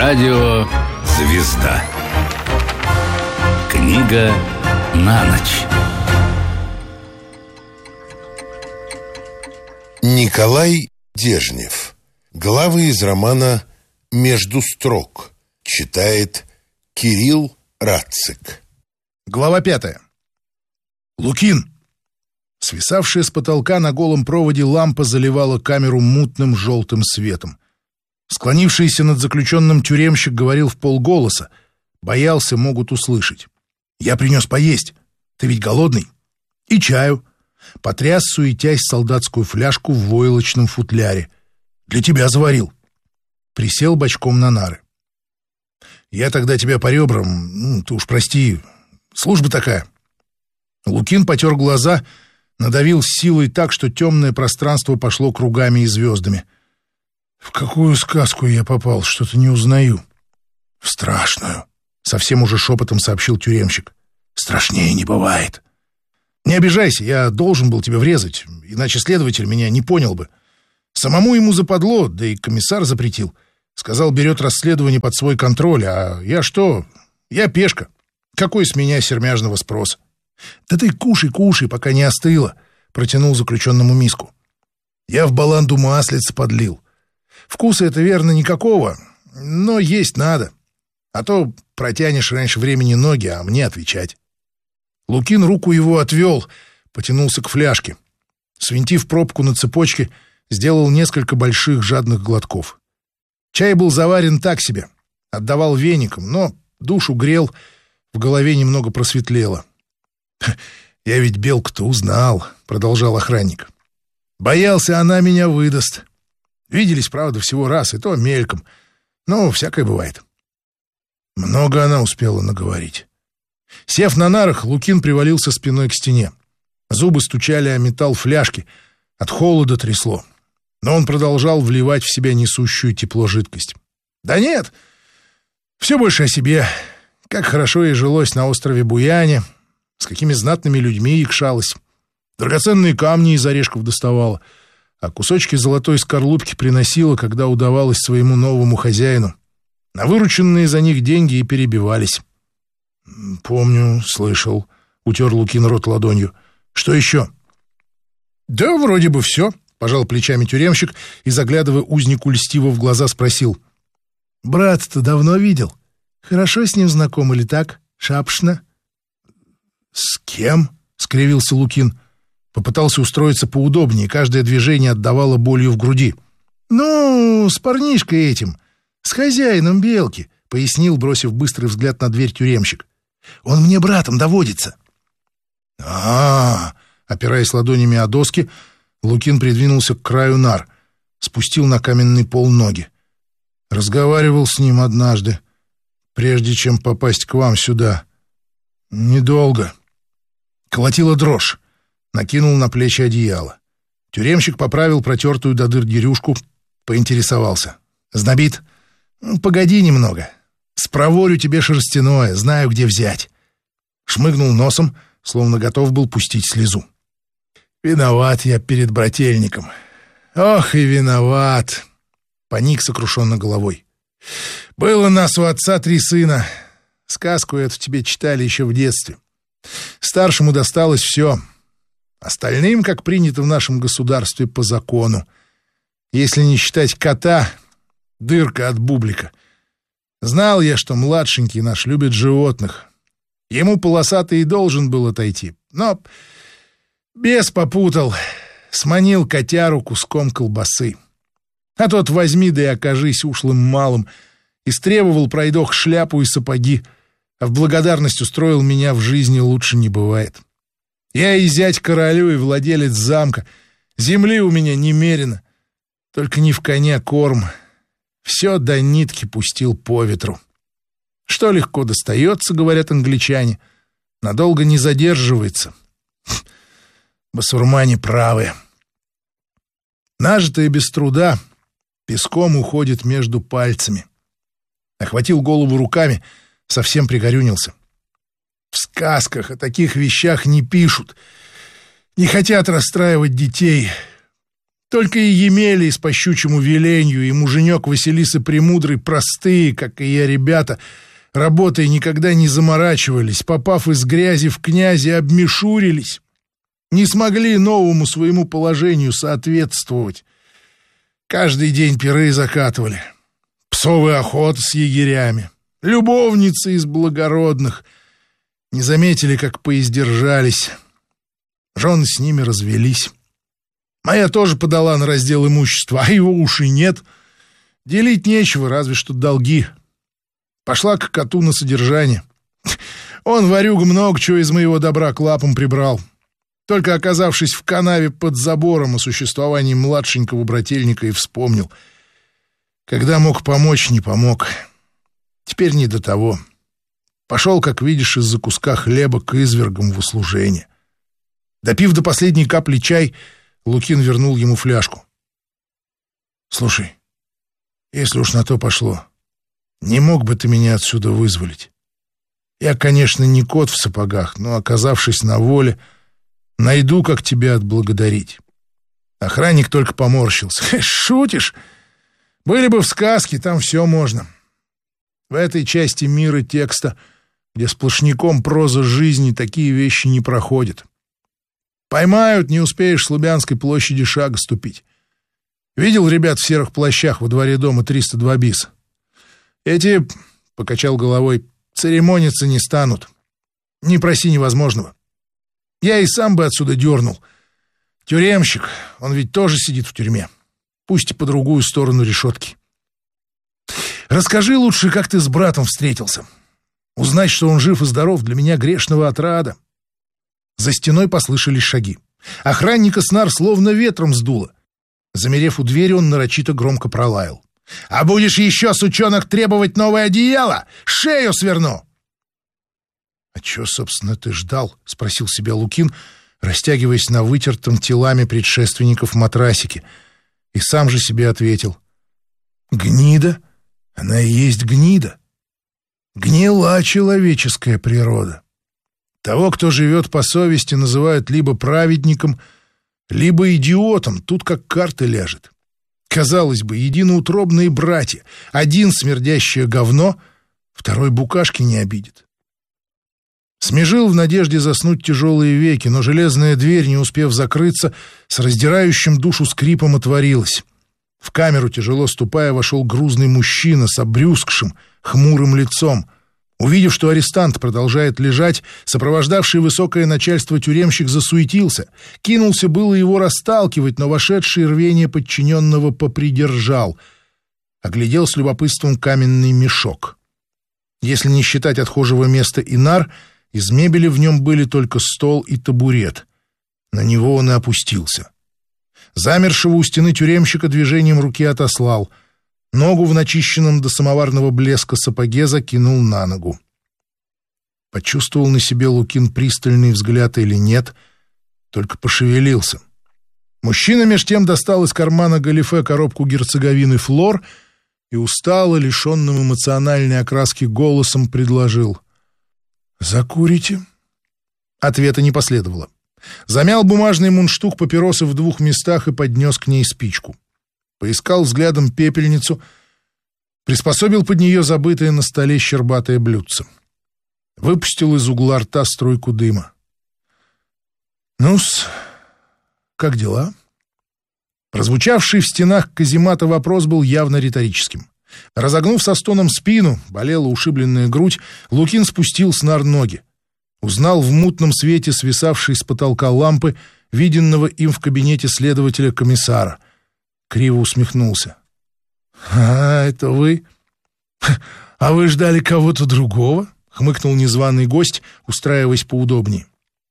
Радио «Звезда». Книга на ночь. Николай Дежнев. Главы из романа «Между строк». Читает Кирилл Рацик. Глава 5. Лукин! Свисавшая с потолка на голом проводе лампа заливала камеру мутным желтым светом. Склонившийся над заключенным тюремщик говорил вполголоса. Боялся, могут услышать. «Я принес поесть. Ты ведь голодный?» «И чаю». Потряс, суетясь, солдатскую фляжку в войлочном футляре. «Для тебя заварил». Присел бочком на нары. «Я тогда тебя по ребрам, ты уж прости, служба такая». Лукин потер глаза, надавил с силой так, что темное пространство пошло кругами и звездами. «В какую сказку я попал, что-то не узнаю». «В страшную», — совсем уже шепотом сообщил тюремщик. «Страшнее не бывает». «Не обижайся, я должен был тебе врезать, иначе следователь меня не понял бы. Самому ему западло, да и комиссар запретил. Сказал, берет расследование под свой контроль, а я что? Я пешка. Какой с меня сермяжного спроса?» «Да ты кушай, пока не остыло», — протянул заключенному миску. «Я в баланду маслица подлил. Вкуса это верно никакого, но есть надо. А то протянешь раньше времени ноги, а мне отвечать». Лукин руку его отвел, потянулся к фляжке. Свинтив пробку на цепочке, сделал несколько больших жадных глотков. Чай был заварен так себе, отдавал веником, но душу грел, в голове немного просветлело. «Я ведь Белку-то узнал», — продолжал охранник. «Боялся, она меня выдаст. Виделись, правда, всего раз, и то мельком. Но всякое бывает». Много она успела наговорить. Сев на нарах, Лукин привалился спиной к стене. Зубы стучали о металл фляжки. От холода трясло. Но он продолжал вливать в себя несущую тепло жидкость. «Да нет, все больше о себе. Как хорошо ей жилось на острове Буяне, с какими знатными людьми якшалась. Драгоценные камни из орешков доставала, а кусочки золотой скорлупки приносила, когда удавалось своему новому хозяину. На вырученные за них деньги и перебивались». «Помню, слышал», — утер Лукин рот ладонью. «Что еще?» «Да вроде бы все», — пожал плечами тюремщик и, заглядывая узнику льстиво в глаза, спросил. «Брат-то давно видел? Хорошо с ним знаком или так? Шапшно?» «С кем?» — скривился Лукин. Попытался устроиться поудобнее, каждое движение отдавало болью в груди. «Ну, с парнишкой этим, с хозяином Белки», — пояснил, бросив быстрый взгляд на дверь тюремщик. «Он мне братом доводится». Опираясь ладонями о доски, Лукин придвинулся к краю нар, спустил на каменный пол ноги. «Разговаривал с ним однажды, прежде чем попасть к вам сюда. Недолго». Колотила дрожь. Накинул на плечи одеяло. Тюремщик поправил протертую до дыр дерюшку, поинтересовался. «Знобит? Погоди немного. Спроворю тебе шерстяное, знаю, где взять». Шмыгнул носом, словно готов был пустить слезу. «Виноват я перед брательником. Ох и виноват!» Поник сокрушенно головой. «Было нас у отца 3 сына. Сказку эту тебе читали еще в детстве. Старшему досталось все. Остальным, как принято в нашем государстве, по закону. Если не считать кота, дырка от бублика. Знал я, что младшенький наш любит животных. Ему полосатый и должен был отойти. Но бес попутал, сманил котяру куском колбасы. А тот возьми да и окажись ушлым малым. Истребовал пройдох шляпу и сапоги, а в благодарность устроил меня в жизни лучше не бывает. Я и зять королю, и владелец замка. Земли у меня немерено. Только не в коня корм. Все до нитки пустил по ветру. Что легко достается, говорят англичане, надолго не задерживается. Басурмане правы. Нажитое без труда песком уходит между пальцами. Охватил голову руками, совсем пригорюнился. В сказках о таких вещах не пишут. Не хотят расстраивать детей. Только и Емелий по щучьему веленью и муженек Василисы Премудрой простые, как и я, ребята, работой никогда не заморачивались, попав из грязи в князи, обмешурились, не смогли новому своему положению соответствовать. Каждый день пиры закатывали, псовые охоты с егерями, любовницы из благородных. Не заметили, как поиздержались. Жены с ними развелись. Моя тоже подала на раздел имущества, а его уж и нет. Делить нечего, разве что долги. Пошла к коту на содержание. Он, ворюга, много чего из моего добра к лапам прибрал. Только оказавшись в канаве под забором о существовании младшенького брательника, и вспомнил. Когда мог помочь, не помог. Теперь не до того. Пошел, как видишь, из-за куска хлеба к извергам в услужение. Допив до последней капли чай, Лукин вернул ему фляжку. «Слушай, если уж на то пошло, не мог бы ты меня отсюда вызволить? Я, конечно, не кот в сапогах, но, оказавшись на воле, найду, как тебя отблагодарить». Охранник только поморщился. «Шутишь? Были бы в сказке, там все можно. В этой части мира текста, где сплошняком проза жизни, такие вещи не проходят. Поймают, не успеешь с Лубянской площади шага ступить. Видел ребят в серых плащах во дворе дома 302 bis? Эти, — покачал головой, — церемониться не станут. Не проси невозможного. Я и сам бы отсюда дернул. Тюремщик, он ведь тоже сидит в тюрьме. Пусть и по другую сторону решетки. Расскажи лучше, как ты с братом встретился. Узнать, что он жив и здоров, для меня грешного отрада». За стеной послышались шаги. Охранника снар словно ветром сдуло. Замерев у двери, он нарочито громко пролаял. «А будешь еще, сучонок, требовать новое одеяло? Шею сверну!» «А чё, собственно, ты ждал?» — спросил себя Лукин, растягиваясь на вытертом телами предшественников матрасике. И сам же себе ответил. «Гнида? Она и есть гнида. Гнила человеческая природа. Того, кто живет по совести, называют либо праведником, либо идиотом, тут как карта ляжет. Казалось бы, единоутробные братья, один смердящее говно, второй букашки не обидит». Смежил в надежде заснуть тяжелые веки, но железная дверь, не успев закрыться, с раздирающим душу скрипом отворилась. В камеру, тяжело ступая, вошел грузный мужчина с обрюзгшим, хмурым лицом. Увидев, что арестант продолжает лежать, сопровождавший высокое начальство тюремщик засуетился. Кинулся было его расталкивать, но вошедший рвение подчиненного попридержал. Оглядел с любопытством каменный мешок. Если не считать отхожего места и нар, из мебели в нем были только стол и табурет. На него он и опустился. Замершего у стены тюремщика движением руки отослал. Ногу в начищенном до самоварного блеска сапоге закинул на ногу. Почувствовал на себе Лукин пристальный взгляд или нет, только пошевелился. Мужчина меж тем достал из кармана галифе коробку герцоговины «Флор» и устало, лишенным эмоциональной окраски голосом предложил: «Закурите?» Ответа не последовало. Замял бумажный мундштук папиросы в 2 местах и поднес к ней спичку. Поискал взглядом пепельницу, приспособил под нее забытое на столе щербатое блюдце. Выпустил из угла рта струйку дыма. «Ну-с, как дела?» Прозвучавший в стенах каземата вопрос был явно риторическим. Разогнув со стоном спину, болела ушибленная грудь, Лукин спустил снар ноги. Узнал в мутном свете свисавшей с потолка лампы, виденного им в кабинете следователя-комиссара. Криво усмехнулся. «А, это вы? А вы ждали кого-то другого?» — хмыкнул незваный гость, устраиваясь поудобнее.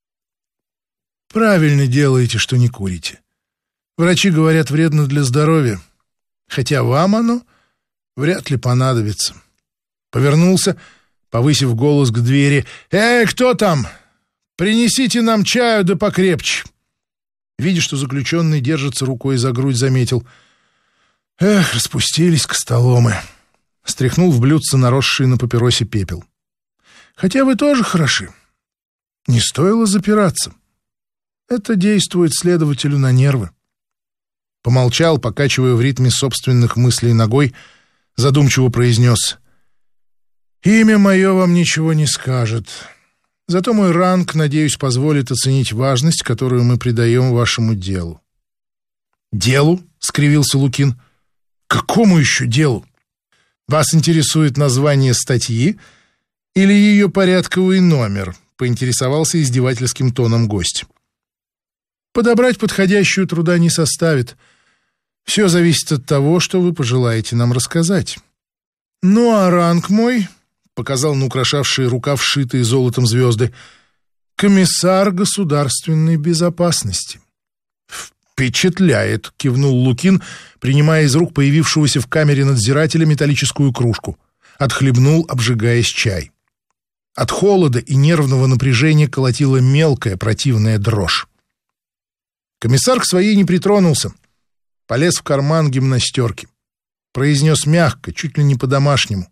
«Правильно делаете, что не курите. Врачи говорят, вредно для здоровья. Хотя вам оно вряд ли понадобится». Повернулся, повысив голос к двери. «Эй, кто там? Принесите нам чаю да покрепче». Видя, что заключенный держится рукой за грудь, заметил. «Эх, распустились костоломы». Стряхнул в блюдце наросший на папиросе пепел. «Хотя вы тоже хороши. Не стоило запираться. Это действует следователю на нервы». Помолчал, покачивая в ритме собственных мыслей ногой, задумчиво произнес: «Имя мое вам ничего не скажет. Зато мой ранг, надеюсь, позволит оценить важность, которую мы придаем вашему делу». «Делу?» — скривился Лукин. «Какому еще делу? Вас интересует название статьи или ее порядковый номер?» — поинтересовался издевательским тоном гость. «Подобрать подходящую труда не составит. Все зависит от того, что вы пожелаете нам рассказать. Ну а ранг мой, — показал на украшавшие рукав сшитые золотом звезды, — комиссар государственной безопасности». «Впечатляет!» — кивнул Лукин, принимая из рук появившегося в камере надзирателя металлическую кружку. Отхлебнул, обжигаясь чай. От холода и нервного напряжения колотила мелкая противная дрожь. Комиссар к своей не притронулся. Полез в карман гимнастерки. Произнес мягко, чуть ли не по-домашнему: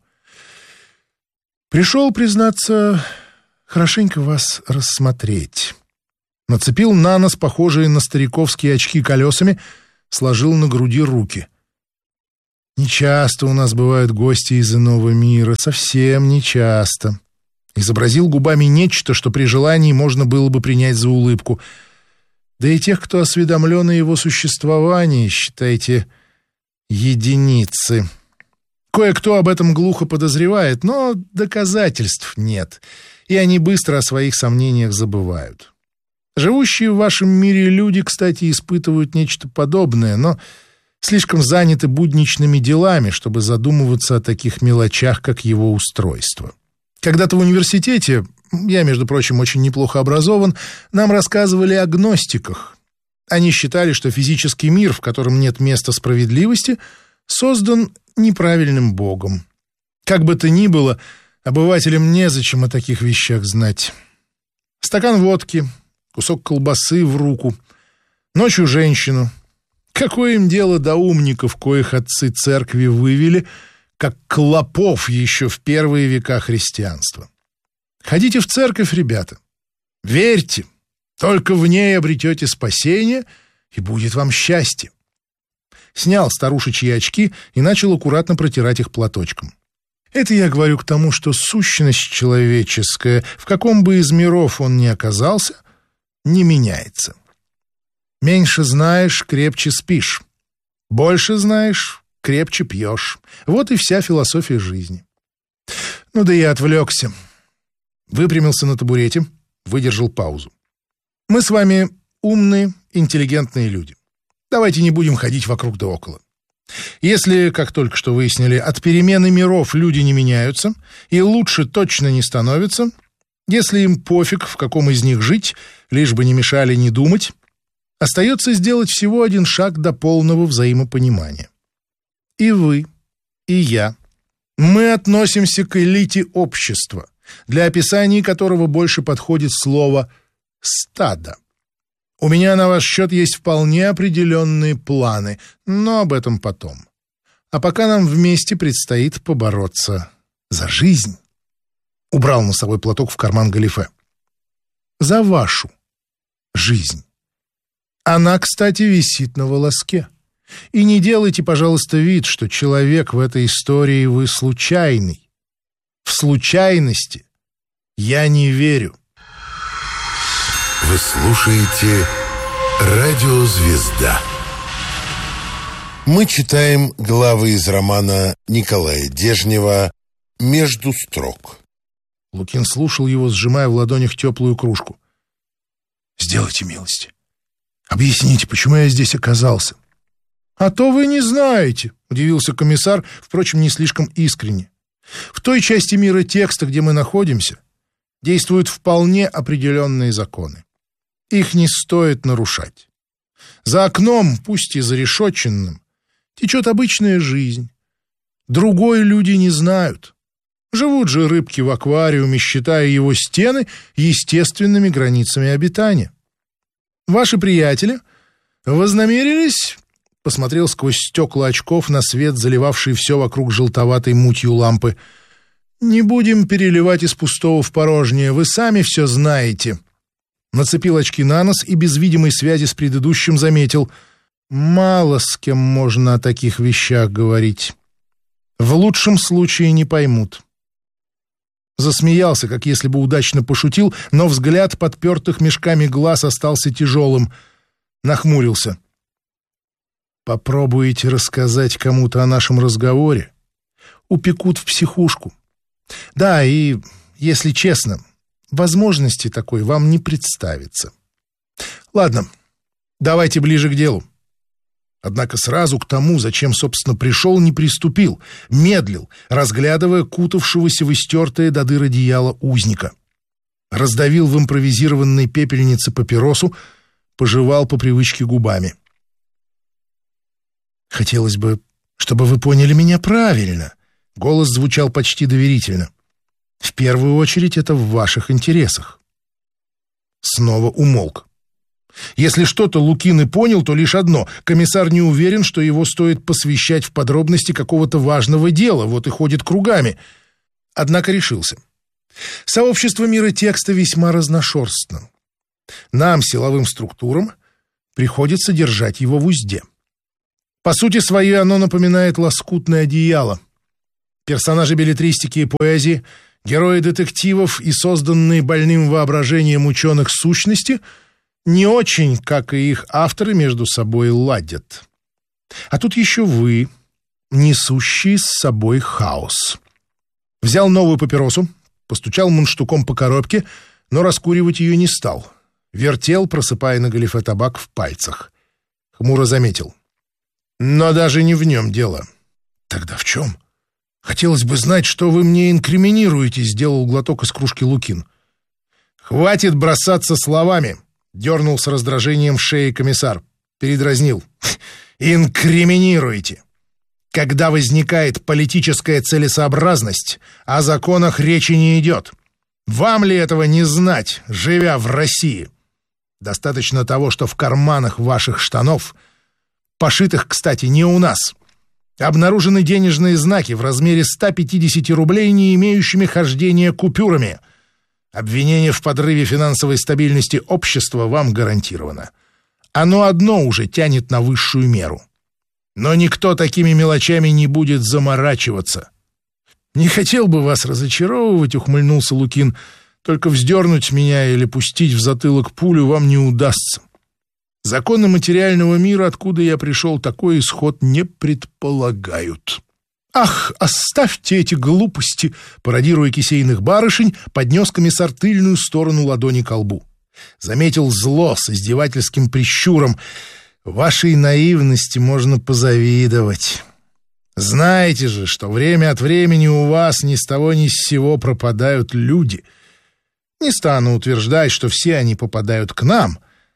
«Пришел, признаться, хорошенько вас рассмотреть». Нацепил на нос похожие на стариковские очки колесами, сложил на груди руки. «Нечасто у нас бывают гости из иного мира, совсем нечасто». Изобразил губами нечто, что при желании можно было бы принять за улыбку. Да и тех, кто осведомлен о его существовании, считайте, единицы. Кое-кто об этом глухо подозревает, но доказательств нет, и они быстро о своих сомнениях забывают. Живущие в вашем мире люди, кстати, испытывают нечто подобное, но слишком заняты будничными делами, чтобы задумываться о таких мелочах, как его устройство. Когда-то в университете, я, между прочим, очень неплохо образован, нам рассказывали о гностиках. Они считали, что физический мир, в котором нет места справедливости, создан неправильным богом. Как бы то ни было, обывателям незачем о таких вещах знать. Стакан водки, кусок колбасы в руку, ночью женщину. Какое им дело до умников, коих отцы церкви вывели, как клопов еще в первые века христианства? Ходите в церковь, ребята. Верьте, только в ней обретете спасение, и будет вам счастье. Снял старушечьи очки и начал аккуратно протирать их платочком. Это я говорю к тому, что сущность человеческая, в каком бы из миров он ни оказался, не меняется. Меньше знаешь, крепче спишь. Больше знаешь, крепче пьешь. Вот и вся философия жизни. Ну да я отвлекся. Выпрямился на табурете, выдержал паузу. Мы с вами умные, интеллигентные люди. Давайте не будем ходить вокруг да около. Если, как только что выяснили, от перемены миров люди не меняются и лучше точно не становятся, если им пофиг, в каком из них жить, лишь бы не мешали не думать, остается сделать всего один шаг до полного взаимопонимания. И вы, и я, мы относимся к элите общества, для описания которого больше подходит слово «стадо». У меня на ваш счет есть вполне определенные планы, но об этом потом. А пока нам вместе предстоит побороться за жизнь. Убрал носовой платок в карман галифе. За вашу жизнь. Она, кстати, висит на волоске. И не делайте, пожалуйста, вид, что человек в этой истории вы случайный. В случайности я не верю. Вы слушаете «Радио Звезда». Мы читаем главы из романа Николая Дежнева «Между строк». Лукин слушал его, сжимая в ладонях теплую кружку. «Сделайте милость. Объясните, почему я здесь оказался?» «А то вы не знаете», — удивился комиссар, впрочем, не слишком искренне. «В той части мира текста, где мы находимся, действуют вполне определенные законы. Их не стоит нарушать. За окном, пусть и зарешетченным, течет обычная жизнь. Другой люди не знают. Живут же рыбки в аквариуме, считая его стены естественными границами обитания. Ваши приятели вознамерились...» Посмотрел сквозь стекла очков на свет, заливавший все вокруг желтоватой мутью лампы. «Не будем переливать из пустого в порожнее, вы сами все знаете». Нацепил очки на нос и без видимой связи с предыдущим заметил: Мало с кем можно о таких вещах говорить. В лучшем случае не поймут. Засмеялся, как если бы удачно пошутил, но взгляд подпертых мешками глаз остался тяжелым. Нахмурился. Попробуете рассказать кому-то о нашем разговоре? Упекут в психушку. Да, и, если честно, возможности такой вам не представится. Ладно, давайте ближе к делу. Однако сразу к тому, зачем, собственно, пришел, не приступил, медлил, разглядывая кутавшегося в истертое до дыр одеяло узника. Раздавил в импровизированной пепельнице папиросу, пожевал по привычке губами. «Хотелось бы, чтобы вы поняли меня правильно», — голос звучал почти доверительно. «В первую очередь это в ваших интересах». Снова умолк. Если что-то Лукин и понял, то лишь одно. Комиссар не уверен, что его стоит посвящать в подробности какого-то важного дела, вот и ходит кругами. Однако решился. Сообщество мира текста весьма разношерстно. Нам, силовым структурам, приходится держать его в узде. По сути своей оно напоминает лоскутное одеяло. Персонажи беллетристики и поэзии, герои детективов и созданные больным воображением ученых сущности — не очень, как и их авторы, между собой ладят. А тут еще вы, несущие с собой хаос. Взял новую папиросу, постучал мундштуком по коробке, но раскуривать ее не стал. Вертел, просыпая на галифе табак в пальцах. Хмуро заметил. Но даже не в нем дело. Тогда в чем? Хотелось бы знать, что вы мне инкриминируете, сделал глоток из кружки Лукин. Хватит бросаться словами. Дернул с раздражением в шее комиссар. Передразнил. Инкриминируете. Когда возникает политическая целесообразность, о законах речи не идет. Вам ли этого не знать, живя в России? Достаточно того, что в карманах ваших штанов, пошитых, кстати, не у нас, обнаружены денежные знаки в размере 150 рублей, не имеющими хождения купюрами. Обвинение в подрыве финансовой стабильности общества вам гарантировано. Оно одно уже тянет на высшую меру. Но никто такими мелочами не будет заморачиваться. «Не хотел бы вас разочаровывать», — ухмыльнулся Лукин, «только вздернуть меня или пустить в затылок пулю вам не удастся. Законы материального мира, откуда я пришел, такой исход не предполагают». «Ах, оставьте эти глупости!» — пародируя кисейных барышень, поднес комиссар тыльную сторону ладони ко лбу. Заметил зло с издевательским прищуром. «Вашей наивности можно позавидовать. Знаете же, что время от времени у вас ни с того ни с сего пропадают люди. Не стану утверждать, что все они попадают к нам,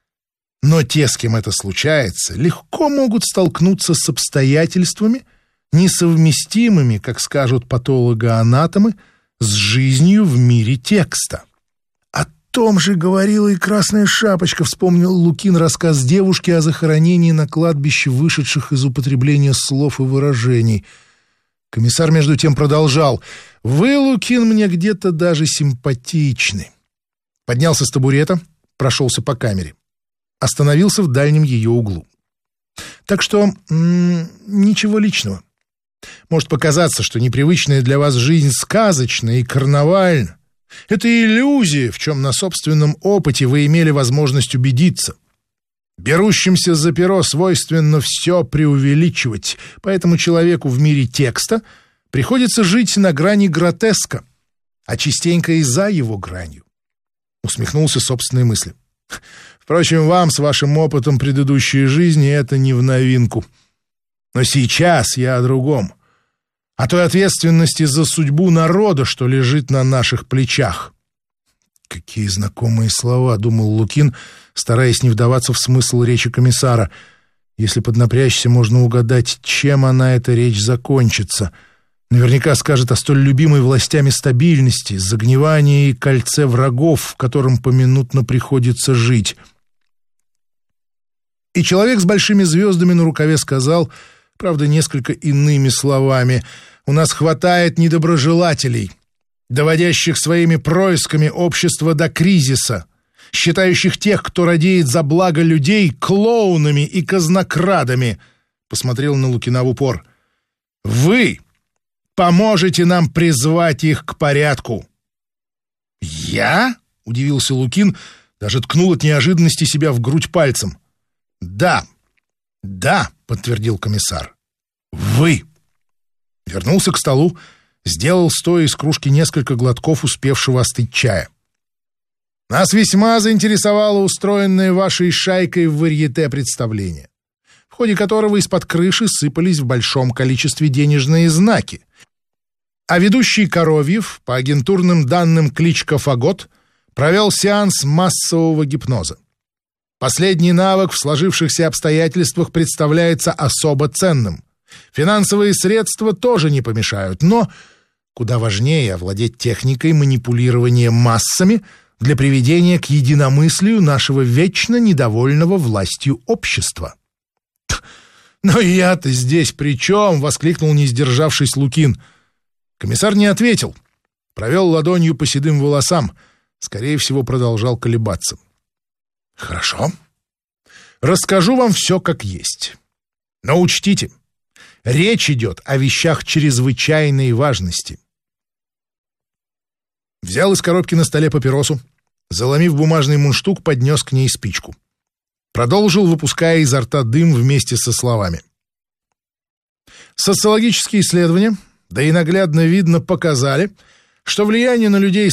но те, с кем это случается, легко могут столкнуться с обстоятельствами, несовместимыми, как скажут патологоанатомы, с жизнью в мире текста. О том же говорила и Красная Шапочка, вспомнил Лукин рассказ девушки о захоронении на кладбище вышедших из употребления слов и выражений. Комиссар между тем продолжал. «Вы, Лукин, мне где-то даже симпатичны». Поднялся с табурета, прошелся по камере. Остановился в дальнем ее углу. Так что ничего личного. Может показаться, что непривычная для вас жизнь сказочна и карнавальна. Это иллюзия, в чем на собственном опыте вы имели возможность убедиться. Берущимся за перо свойственно все преувеличивать, поэтому человеку в мире текста приходится жить на грани гротеска, а частенько и за его гранью. Усмехнулся собственной мысли. Впрочем, вам с вашим опытом предыдущей жизни это не в новинку. Но сейчас я о другом. О той ответственности за судьбу народа, что лежит на наших плечах. Какие знакомые слова, думал Лукин, стараясь не вдаваться в смысл речи комиссара. Если поднапрячься, можно угадать, чем она, эта речь, закончится. Наверняка скажет о столь любимой властями стабильности, загнивании и кольце врагов, в котором поминутно приходится жить. И человек с большими звездами на рукаве сказал, правда, несколько иными словами: «У нас хватает недоброжелателей, доводящих своими происками общество до кризиса. считающих тех, кто радеет за благо людей, клоунами и казнокрадами, посмотрел на Лукина в упор. Вы поможете нам призвать их к порядку. Я? Удивился Лукин, даже ткнул от неожиданности себя в грудь пальцем. Да, подтвердил комиссар. Вы. Вернулся к столу, сделал стоя из кружки несколько глотков успевшего остыть чая. Нас весьма заинтересовало устроенное вашей шайкой в варьете представление, в ходе которого из-под крыши сыпались в большом количестве денежные знаки. А ведущий Коровьев, по агентурным данным кличка Фагот, провел сеанс массового гипноза. Последний навык в сложившихся обстоятельствах представляется особо ценным. Финансовые средства тоже не помешают, но куда важнее овладеть техникой манипулирования массами для приведения к единомыслию нашего вечно недовольного властью общества. «Но я-то здесь при чем?» — воскликнул, не сдержавшись, Лукин. Комиссар не ответил, провел ладонью по седым волосам, скорее всего, продолжал колебаться. «Хорошо. Расскажу вам все как есть. Но учтите, речь идет о вещах чрезвычайной важности». Взял из коробки на столе папиросу, заломив бумажный мундштук, поднес к ней спичку. Продолжил, выпуская изо рта дым вместе со словами. Социологические исследования, да и наглядно видно, показали, что влияние на людей